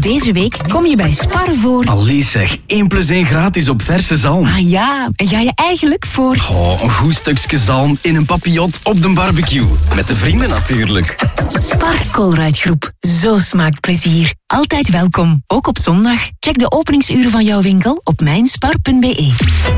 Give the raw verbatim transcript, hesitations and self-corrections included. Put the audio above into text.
Deze week kom je bij Spar voor... Allee zeg, één plus één gratis op verse zalm. Ah ja, en ga je eigenlijk voor... Oh, een goed stukje zalm in een papillot op de barbecue. Met de vrienden natuurlijk. Spar Colruyt-groep. Zo smaakt plezier. Altijd welkom, ook op zondag. Check de openingsuren van jouw winkel op mijnspar punt be.